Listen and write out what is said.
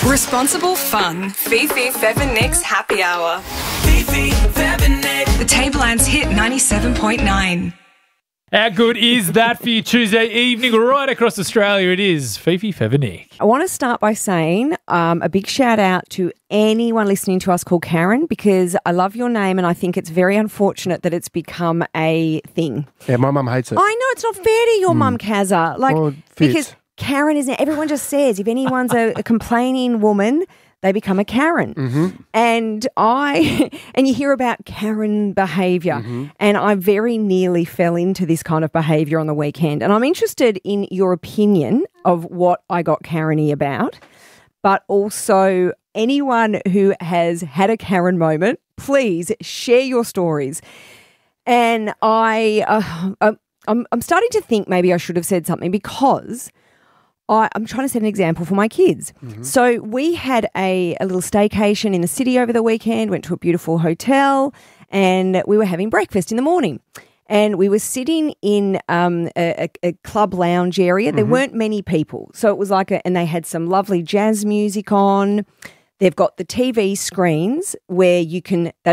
Responsible fun. Fifi, Fev and Nick's Happy Hour. Fifi, Fev and Nick. The Tablelands hit 97.9. How good is that for you Tuesday evening right across Australia? It is Fifi, Fev and Nick. I want to start by saying a big shout out to anyone listening to us called Karen, because I love your name and I think it's very unfortunate that it's become a thing. Yeah, my mum hates it. I know it's not fair to your mum, Kazza. Well, it fits. Because Karen is, everyone just says if anyone's a complaining woman, they become a Karen. Mm-hmm. And you hear about Karen behaviour, Mm-hmm. and I very nearly fell into this kind of behaviour on the weekend. And I'm interested in your opinion of what I got Karen-y about, but also anyone who has had a Karen moment, please share your stories. And I'm starting to think maybe I should have said something, because I'm trying to set an example for my kids. Mm-hmm. So we had a little staycation in the city over the weekend, went to a beautiful hotel, and we were having breakfast in the morning. And we were sitting in a club lounge area. There weren't many people. So it was like and they had some lovely jazz music on. They've got the TV screens where you can,